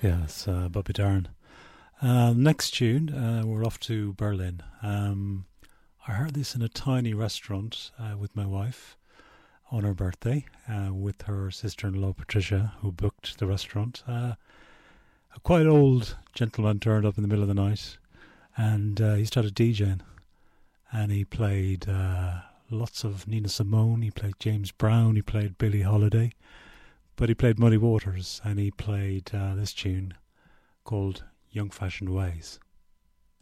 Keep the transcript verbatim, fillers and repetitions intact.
Yes, uh, Bobby Darin. Uh, next tune, uh, we're off to Berlin. Um, I heard this in a tiny restaurant uh, with my wife on her birthday, uh, with her sister-in-law Patricia, who booked the restaurant. Uh, a quite old gentleman turned up in the middle of the night, and uh, he started DJing, and he played uh, lots of Nina Simone, he played James Brown, he played Billie Holiday, but he played Muddy Waters, and he played uh, this tune called Young Fashioned Ways.